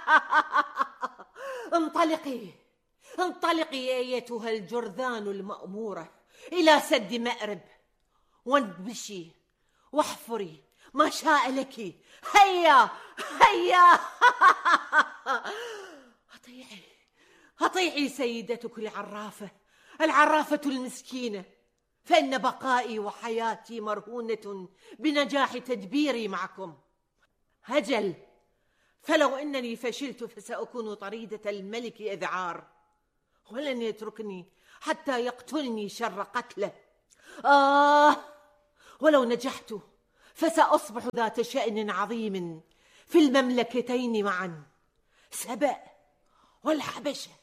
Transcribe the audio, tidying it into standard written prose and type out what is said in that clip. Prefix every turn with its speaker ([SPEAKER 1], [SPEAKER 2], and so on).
[SPEAKER 1] انطلقي انطلقي أيتها الجرذان المأمورة إلى سد مأرب، وانبشي واحفري ما شاء لك. هيا هيا. أطيعي سيدتك العرافة المسكينة، فإن بقائي وحياتي مرهونة بنجاح تدبيري معكم. هجل، فلو أنني فشلت فسأكون طريدة الملك إذعار، ولن يتركني حتى يقتلني شر قتله. ولو نجحت فسأصبح ذات شأن عظيم في المملكتين معا، سبأ والحبشة.